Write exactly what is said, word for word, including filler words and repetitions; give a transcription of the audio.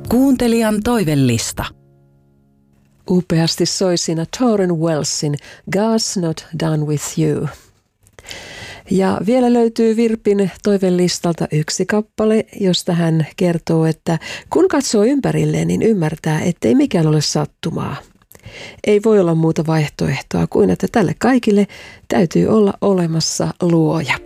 Kuuntelijan toivellista. Upeasti soi siinä Tauren Wellsin God's Not Done With You. Ja vielä löytyy Virpin toivelistalta yksi kappale, josta hän kertoo, että kun katsoo ympärilleen, niin ymmärtää, ettei mikään ole sattumaa. Ei voi olla muuta vaihtoehtoa kuin, että tälle kaikille täytyy olla olemassa luoja.